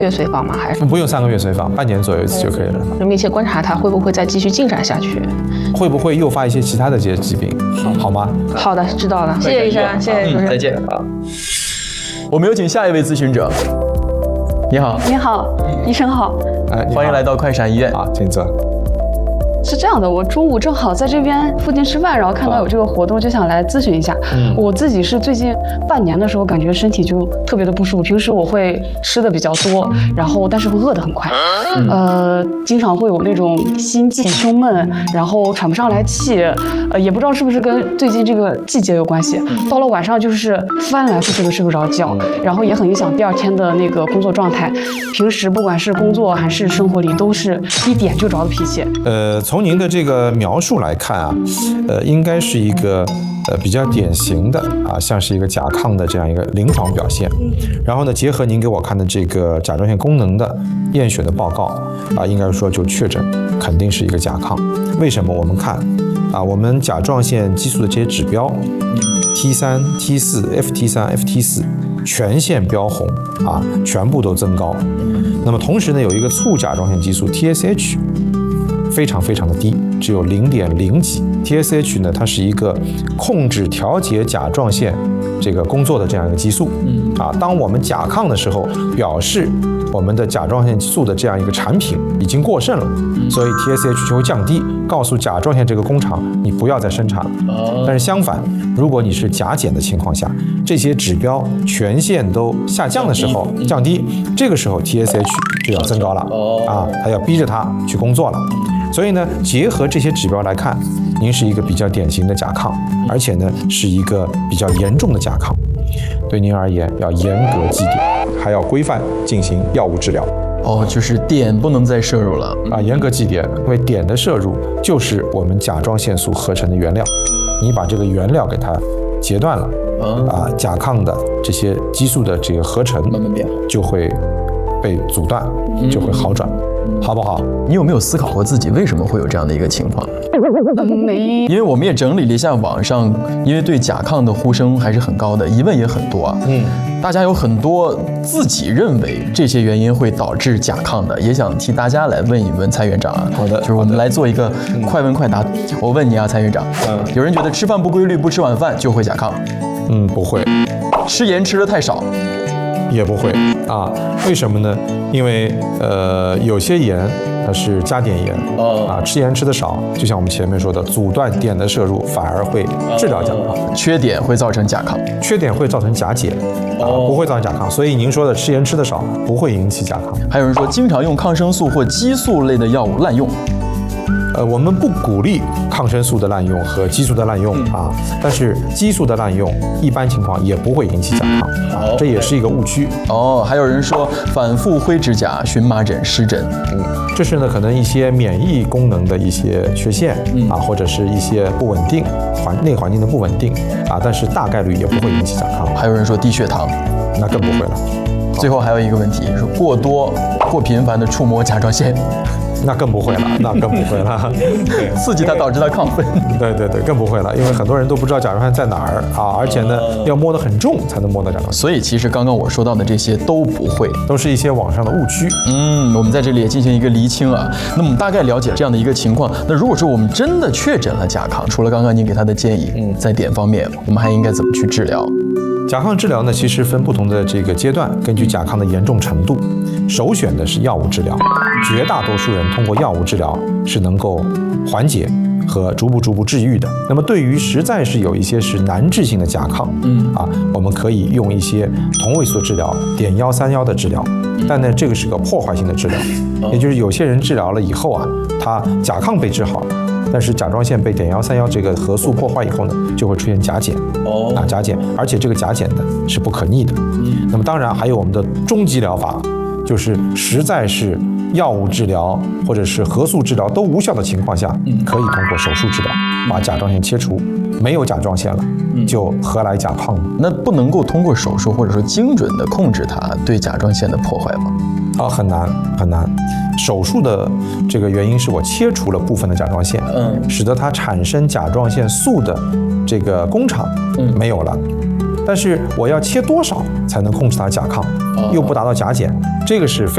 月随访吗？还是不用3个月随访，半年左右一次就可以了。 就密切观察它会不会再继续进展下去， 会不会诱发一些其他的这些疾病，好吗？ 好的，知道了，谢谢医生，谢谢主持人。 再见啊。我们有请下一位咨询者。你好， 你好，医生好。 欢迎来到快闪医院啊，请坐。 是这样的，我中午正好在这边附近吃饭，然后看到有这个活动，就想来咨询一下。我自己是最近半年的时候，感觉身体就特别的不舒服。平时我会吃的比较多，然后但是会饿得很快，经常会有那种心悸、胸闷，然后喘不上来气，也不知道是不是跟最近这个季节有关系。到了晚上就是翻来覆去的睡不着觉，然后也很影响第二天的那个工作状态。平时不管是工作还是生活里，都是一点就着的脾气。 从您的这个描述来看啊，应该是一个比较典型的啊，像是一个甲亢的这样一个临床表现。然后呢，结合您给我看的这个甲状腺功能的验血的报告啊，应该说就确诊肯定是一个甲亢。为什么？我们看啊，我们甲状腺激素的这些指标 T3、T4、FT3、FT4 全线标红啊，全部都增高。那么同时呢，有一个促甲状腺激素 TSH。非常的低，只有0.0几。TSH 呢，它是一个控制调节甲状腺这个工作的这样一个激素。当我们甲亢的时候，表示我们的甲状腺激素的这样一个产品已经过剩了，所以 TSH 就会降低，告诉甲状腺这个工厂你不要再生产了。但是相反，如果你是甲减的情况下，这些指标全线都下降的时候，降低，这个时候 TSH 就要增高了它要逼着它去工作了。所以呢，结合这些指标来看，您是一个比较典型的甲亢，而且呢是一个比较严重的甲亢。对您而言，要严格剂点，还要规范进行药物治疗。 就是碘不能再摄入了严格剂点，因为碘的摄入就是我们甲状腺素合成的原料，你把这个原料给它截断了，甲亢的这些激素的这个合成慢慢变就会被阻断，就会好转。好不好？ 你有没有思考过自己为什么会有这样的一个情况？ 没， 因为我们也整理了一下网上，因为对甲亢的呼声还是很高的，疑问也很多啊。大家有很多自己认为这些原因会导致甲亢的，也想替大家来问一问蔡院长啊。 好的， 就是我们来做一个快问快答。我问你啊，蔡院长，有人觉得吃饭不规律，不吃晚饭就会甲亢？ 不会。 吃盐吃的太少？ 也不会为什么呢？因为有些盐它是加碘盐吃盐吃的少，就像我们前面说的，阻断碘的摄入反而会治疗甲亢。 缺碘会造成甲亢， 缺碘会造成甲减不会造成甲亢。所以您说的吃盐吃的少不会引起甲亢。 还有人说经常用抗生素或激素类的药物滥用。 我们不鼓励抗生素的滥用和激素的滥用但是激素的滥用一般情况也不会引起甲亢这也是一个误区。 还有人说反复灰指甲、荨麻疹、湿疹， 这是呢可能一些免疫功能的一些缺陷或者是一些不稳定内环境的不稳定但是大概率也不会引起甲亢。 还有人说低血糖， 那更不会了。 最后还有一个问题是过频繁的触摸甲状腺。 那更不会了， 刺激它导致它亢奋。 对，更不会了，因为很多人都不知道甲状腺在哪儿而且呢要摸得很重才能摸到甲状腺。 所以其实刚刚我说到的这些都不会， 都是一些网上的误区。 我们在这里也进行一个厘清啊。那么我们大概了解这样的一个情况。那如果说我们真的确诊了甲亢，除了刚刚您给他的建议，在碘方面，我们还应该怎么去治疗？ 甲亢治疗呢，其实分不同的这个阶段，根据甲亢的严重程度，首选的是药物治疗。绝大多数人通过药物治疗是能够缓解和逐步治愈的。那么对于实在是有一些是难治性的甲亢，我们可以用一些同位素治疗，碘131的治疗。但呢，这个是个破坏性的治疗，也就是有些人治疗了以后他甲亢被治好了。但是甲状腺被碘131这个核素破坏以后呢，就会出现甲减甲减，而且这个甲减呢是不可逆的。那么当然还有我们的终极疗法，就是实在是药物治疗或者是核素治疗都无效的情况下，可以通过手术治疗把甲状腺切除，没有甲状腺了，就何来甲亢呢？ 那不能够通过手术或者说精准的控制它对甲状腺的破坏吗？ 很难。手术的这个原因是我切除了部分的甲状腺，使得它产生甲状腺素的这个工厂没有了。但是我要切多少才能控制它甲亢，又不达到甲减，这个是非